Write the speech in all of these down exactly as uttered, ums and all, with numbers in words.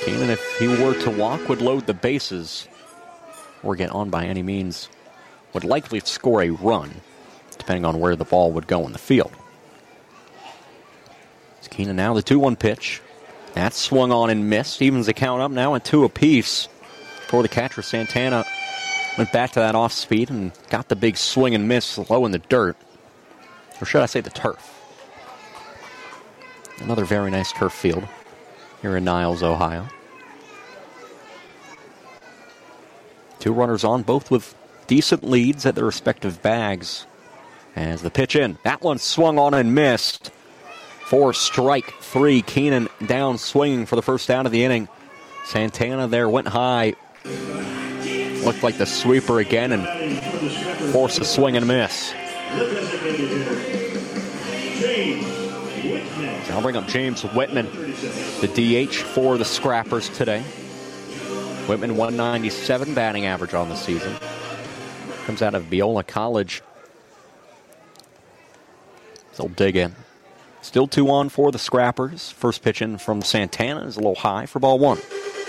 Keenan, if he were to walk, would load the bases or get on by any means. Would likely score a run, depending on where the ball would go in the field. It's Keenan now, the two one pitch. That's swung on and missed. Evens the count up now at two apiece for the catcher. Santana went back to that off speed and got the big swing and miss low in the dirt. Or should I say the turf. Another very nice turf field here in Niles, Ohio. Two runners on, both with decent leads at their respective bags. As the pitch in, that one swung on and missed. For strike three, Keenan down swinging for the first out of the inning. Santana there went high. Looked like the sweeper again and forced a swing and a miss. I'll bring up James Whitman, the D H for the Scrappers today. Whitman, one ninety-seven batting average on the season. Comes out of Biola College. They'll dig in. Still two on for the Scrappers. First pitch in from Santana is a little high for ball one.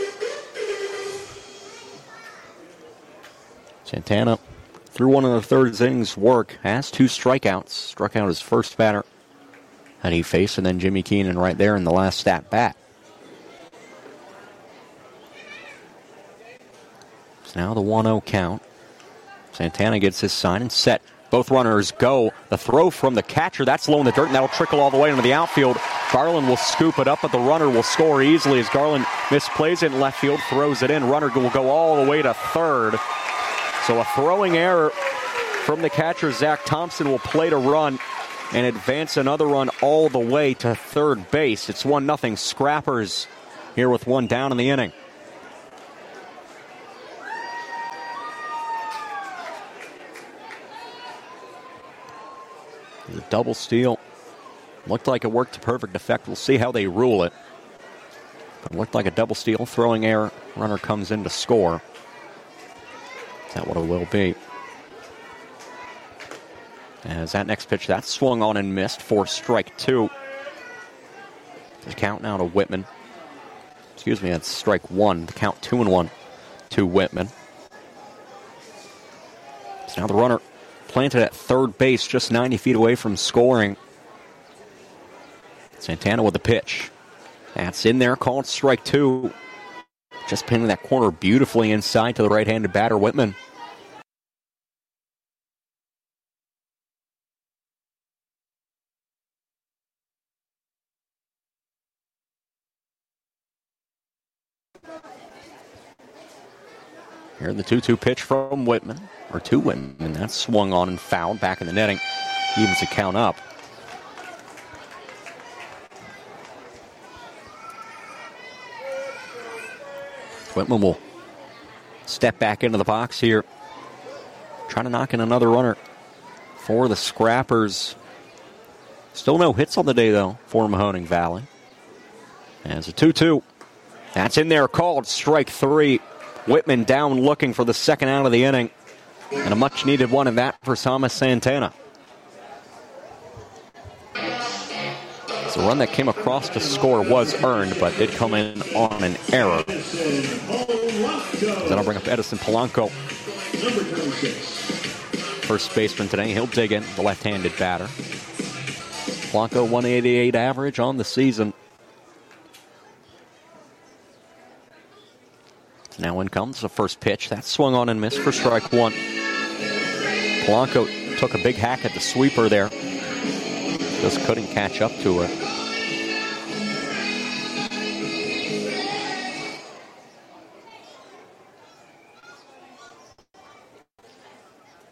Santana, through one of the third innings' work, has two strikeouts. Struck out his first batter that he faced, and then Jimmy Keenan right there in the last at bat. So now the one oh count. Santana gets his sign and set. Both runners go. The throw from the catcher, that's low in the dirt, and that'll trickle all the way into the outfield. Garland will scoop it up, but the runner will score easily as Garland misplays it in left field, throws it in. Runner will go all the way to third. So a throwing error from the catcher, Zach Thompson, will play to run and advance another run all the way to third base. It's one nothing Scrappers here with one down in the inning. The double steal looked like it worked to perfect effect. We'll see how they rule it. But it looked like a double steal, throwing error. Runner comes in to score. Is that what it will be? As that next pitch, that swung on and missed for strike two. The count now to Whitman. Excuse me, that's strike one. The count two and one to Whitman. So now the runner planted at third base, just ninety feet away from scoring. Santana with the pitch. That's in there, called strike two. Just pinning that corner beautifully inside to the right-handed batter, Whitman. Here the two two pitch from Whitman, or to Whitman. That's swung on and fouled back in the netting. Evens the count up. Whitman will step back into the box here. Trying to knock in another runner for the Scrappers. Still no hits on the day, though, for Mahoning Valley. As a two two. That's in there, called strike three. Whitman down looking for the second out of the inning. And a much-needed one in that for Thomas Santana. The run that came across to score was earned, but did come in on an error. Then I'll bring up Edison Polanco. First baseman today. He'll dig in, the left-handed batter. Polanco, one eighty-eight average on the season. Now in comes the first pitch. That swung on and missed for strike one. Polanco took a big hack at the sweeper there. Just couldn't catch up to it.